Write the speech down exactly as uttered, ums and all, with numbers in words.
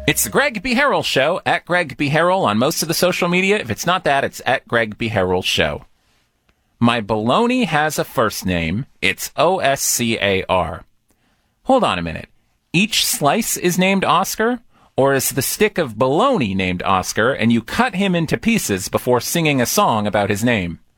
It's the Greg B. Harrell Show, at Greg B. Harrell on most of the social media. If it's not that, it's at Greg B. Harrell Show. My bologna has a first name. It's O S C A R. Hold on a minute. Each slice is named Oscar? Or is the stick of bologna named Oscar, and you cut him into pieces before singing a song about his name?